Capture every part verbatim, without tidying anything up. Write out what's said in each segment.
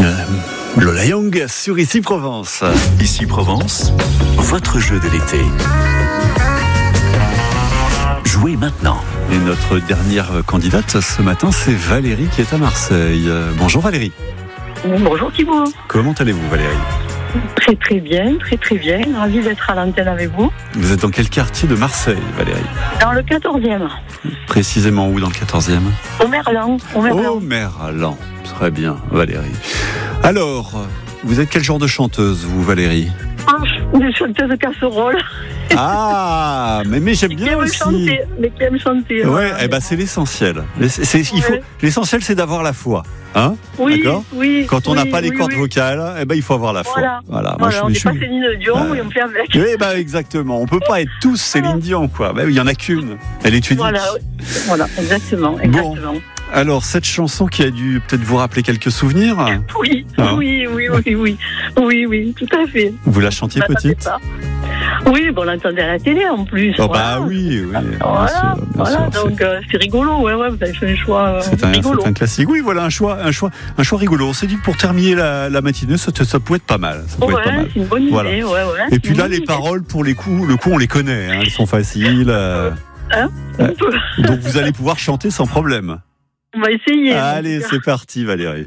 Euh, Lola Young sur Ici Provence. Ici Provence, votre jeu de l'été. Jouez maintenant. Et notre dernière candidate ce matin, c'est Valérie qui est à Marseille. Euh, bonjour Valérie. Bonjour Thibaut. Comment allez-vous Valérie ? Très très bien, très très bien. Ravi d'être à l'antenne avec vous. Vous êtes dans quel quartier de Marseille Valérie ? Dans le quatorzième. Précisément où dans le quatorzième ? Au Merlan. Au Merlan. Au Merlan. Très bien Valérie. Alors, vous êtes quel genre de chanteuse vous Valérie ? Ah, une chanteuse de casserole. Ah, mais, mais j'aime Qui bien aime aussi. chanter, mais qui aime chanter. Ouais, voilà. eh ben c'est l'essentiel. C'est, c'est, il faut, Ouais. l'essentiel, c'est d'avoir la foi, hein ? Oui, D'accord ? oui. Quand on n'a oui, pas les oui, cordes oui. vocales, eh ben il faut avoir la foi. Voilà. Voilà. Voilà, Moi, on je, n'est je pas suis- Céline Dion Euh, et on fait avec. Eh ben exactement. On peut pas être tous Céline Dion, quoi. Ben oui, il y en a qu'une. Elle est unique. Voilà, voilà, exactement, exactement. Alors cette chanson qui a dû peut-être vous rappeler quelques souvenirs. Oui, Ah. oui, oui, oui, oui, oui, oui, tout à fait. Vous la chantiez Je m'attendais petite ? pas. Oui, bon, on l'entendait à la télé en plus. Oh voilà. bah oui, oui. bien Voilà, sûr, bien voilà, sûr. donc euh, c'est rigolo, ouais, ouais, vous avez fait un choix euh, C'est un, rigolo. c'est un classique. Oui, voilà un choix, un choix, un choix rigolo. On s'est dit que pour terminer la, la matinée, ça, ça pouvait être pas mal. Ça pouvait Ouais, être pas mal. c'est une bonne idée, Voilà. ouais, ouais. Et c'est puis une là, bonne les idée. paroles, pour les coups, le coup, on les connaît. Hein, elles sont faciles. euh, Hein, on peut. donc vous allez pouvoir chanter sans problème. On va essayer. Allez, c'est parti, Valérie.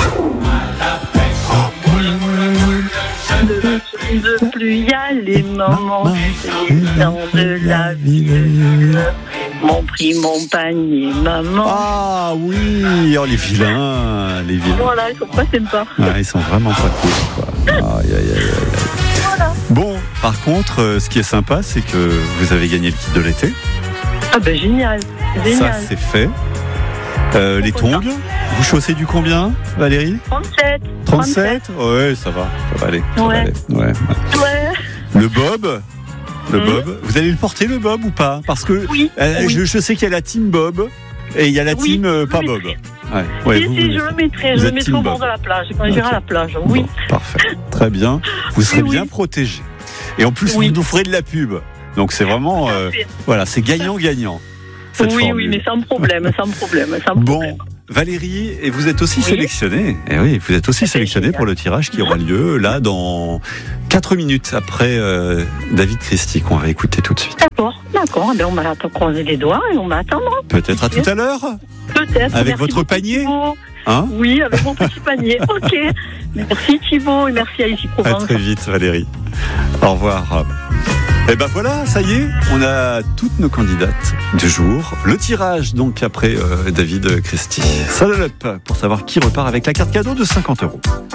Ne ne plus y aller, maman. C'est les gens de la ville m'ont pris mon panier, maman. Ah oui, oh les vilains, les vilains. Voilà, ils sont pas sympas. Ah, ils sont vraiment pas cool, quoi. Aïe, aïe, aïe, aïe. Voilà. Bon, par contre, euh, ce qui est sympa, c'est que vous avez gagné le kit de l'été. Ah ben génial, Ça, génial. c'est fait. Euh, les tongs, vous chaussez du combien, Valérie ? trente-sept. trente-sept ? Ouais, ça va, ça va aller. Ça Ouais. va aller. Ouais. Ouais. Le bob, le Mhm. bob, vous allez le porter le bob ou pas ? Parce que Oui. euh, oui. je, je sais qu'il y a la team bob et il y a la Oui, team euh, je pas le bob. mettrai. Ouais. Ouais, si, vous, si, vous je le le mettrai, Vous je êtes le mettrai team au bord Bob. de la plage, quand j'irai Ok. à la plage, oui. Bon, parfait, très bien. Vous serez Oui, bien oui. protégé. Et en plus, Oui. vous nous ferez de la pub. Donc c'est vraiment, euh, voilà, c'est gagnant-gagnant. Cette Oui, formule. oui, mais sans problème, sans problème, sans Bon, problème. Valérie, et vous êtes aussi Oui. sélectionnée. Et oui, vous êtes aussi C'est sélectionnée génial. pour le tirage qui aura lieu là dans quatre minutes après euh, David Christie qu'on va écouter tout de suite. D'accord, d'accord, ben on va attendre, croiser les doigts et on va attendre. Peut-être à tout à l'heure, Peut-être. avec Merci votre beaucoup, panier, Thibaut. hein ? Oui, avec mon petit panier. Ok. Merci Thibaut et merci à Ici À Provence. très vite, Valérie. Au revoir. Et ben voilà, ça y est, on a toutes nos candidates du jour. Le tirage, donc, après euh, David Christie. Salut up pour savoir qui repart avec la carte cadeau de cinquante euros.